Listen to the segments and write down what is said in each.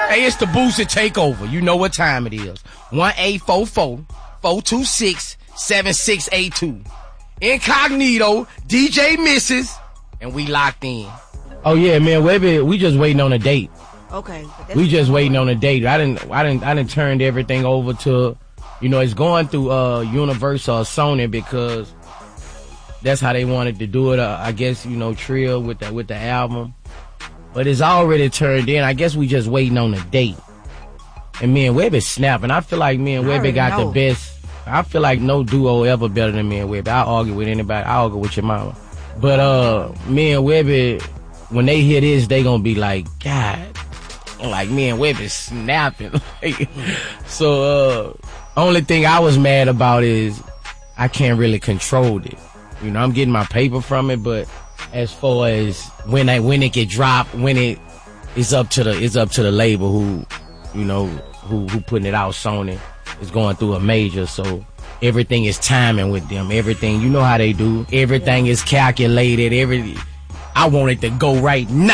Hey, it's the Boosie Takeover. You know what time it is. 1-844-426-7682. Incognito, DJ Mrs. And we locked in. Oh yeah, man, we just waiting on a date. Okay. We just waiting on a date. I didn't turned everything over to, it's going through Universal or Sony because that's how they wanted to do it. I guess, Trill with the album. But it's already turned in. I guess we just waiting on a date. And me and Webby snapping. I feel like me and Webby got the best. I feel like no duo ever better than me and Webby. I argue with anybody. I argue with your mama. But me and Webby, when they hear this, they gonna be like, God. Like me and Webby snapping. So only thing I was mad about is I can't really control it. I'm getting my paper from it, but as far as when it get dropped, it's up to the label who putting it out. Sony is going through a major, so everything is timing with them. Everything, you know how they do. Everything is calculated. I want it to go right now.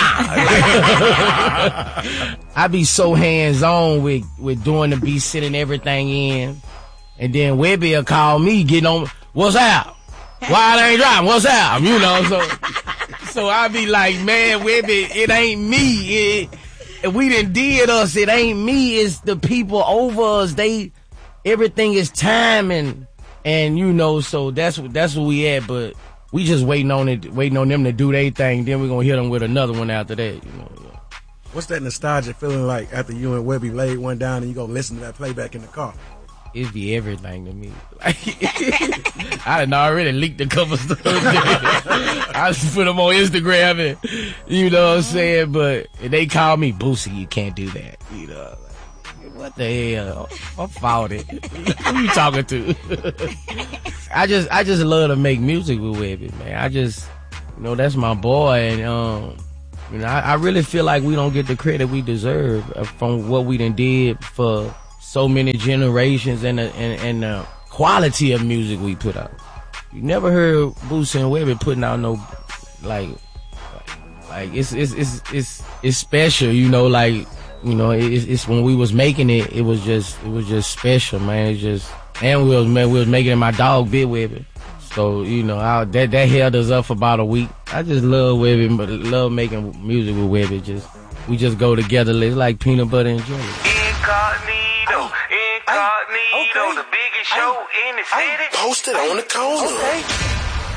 I be so hands-on with doing the beat, sending everything in, and then Webby will call me, getting on, what's up? Why it ain't dropping? What's up? So I be like, man, Webby, it ain't me. We done did us. It ain't me. It's the people over us. Everything is timing, and so that's where we at. But we just waiting on them to do their thing. Then we're gonna hit them with another one after that. What's that nostalgia feeling like after you and Webby laid one down and you gonna listen to that playback in the car? It'd be everything to me. I done already leaked a couple stuff. I just put them on Instagram and, you know what I'm saying? But they call me Boosie, you can't do that. What the hell? I'm faulty. Who you talking to? I just love to make music with Webby, man. That's my boy. And, I really feel like we don't get the credit we deserve from what we done did for so many generations and the quality of music we put out. You never heard Boosie and Webby putting out no like it's special, it's when we was making it, it was just special, man. And we was making it my dog Big Webby. So, that held us up for about a week. I just love Webby, but love making music with Webby. We just go together. It's like peanut butter and jelly. Incognito, the biggest show in the city. Posted on the corner. Okay.